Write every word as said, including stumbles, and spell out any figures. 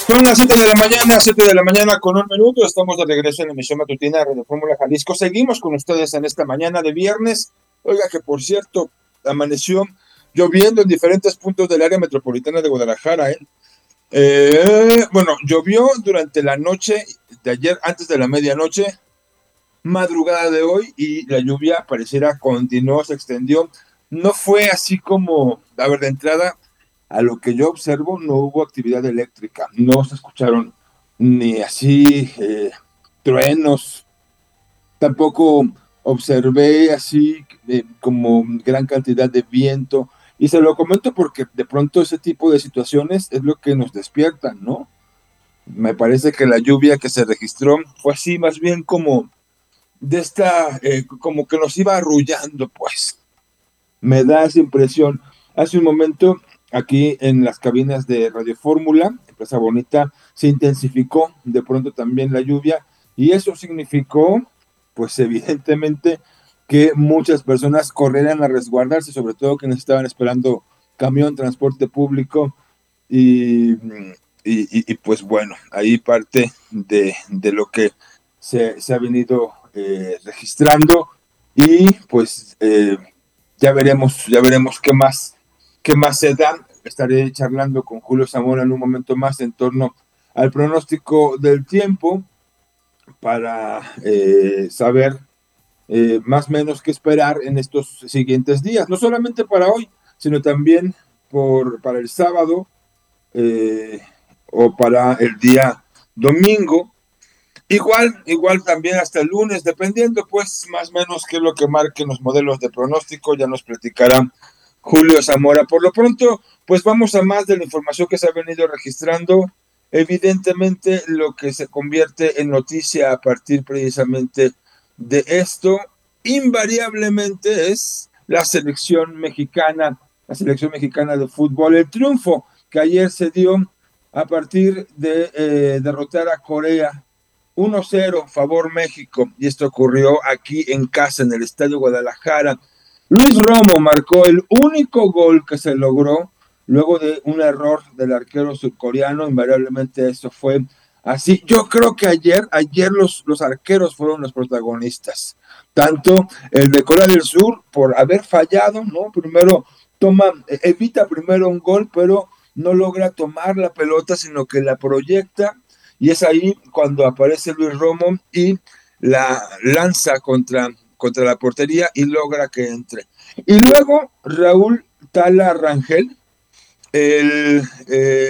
Son las siete de la mañana, siete de la mañana con un minuto. Estamos de regreso en la emisión matutina de Radio Fórmula Jalisco. Seguimos con ustedes en esta mañana de viernes. Oiga, que por cierto, amaneció lloviendo en diferentes puntos del área metropolitana de Guadalajara. ¿eh? Eh, bueno, llovió durante la noche de ayer, antes de la medianoche, madrugada de hoy, y la lluvia pareciera continuó, se extendió. No fue así como, a ver, de entrada, a lo que yo observo, no hubo actividad eléctrica, no se escucharon ni así eh, truenos, tampoco observé así eh, como gran cantidad de viento, y se lo comento porque de pronto ese tipo de situaciones es lo que nos despiertan, ¿no? Me parece que la lluvia que se registró fue así, más bien como de esta, eh, como que nos iba arrullando, pues. Me da esa impresión. Hace un momento, aquí en las cabinas de Radio Fórmula, en Plaza Bonita, se intensificó de pronto también la lluvia, y eso significó, pues evidentemente, que muchas personas corrieran a resguardarse, sobre todo quienes estaban esperando camión, transporte público, y, y, y, y pues bueno, ahí parte de, de lo que se, se ha venido eh, registrando, y pues eh, ya veremos, ya veremos qué más, qué más se da. Estaré charlando con Julio Zamora en un momento más en torno al pronóstico del tiempo para eh, saber eh, más o menos qué esperar en estos siguientes días, no solamente para hoy, sino también por, para el sábado eh, o para el día domingo. Igual, igual también hasta el lunes, dependiendo pues más o menos qué es lo que marquen los modelos de pronóstico, ya nos platicará Julio Zamora. Por lo pronto, pues vamos a más de la información que se ha venido registrando. Evidentemente, lo que se convierte en noticia a partir precisamente de esto, invariablemente es la selección mexicana, la selección mexicana de fútbol, el triunfo que ayer se dio a partir de eh, derrotar a Corea uno cero, favor México, y esto ocurrió aquí en casa, en el Estadio Guadalajara. Luis Romo marcó el único gol que se logró luego de un error del arquero surcoreano. Invariablemente eso fue así. Yo creo que ayer, ayer los, los arqueros fueron los protagonistas. Tanto el de Corea del Sur, por haber fallado, ¿no? Primero toma, evita primero un gol, pero no logra tomar la pelota, sino que la proyecta, y es ahí cuando aparece Luis Romo y la lanza contra, contra la portería y logra que entre. Y luego Raúl Tala Rangel, el, eh,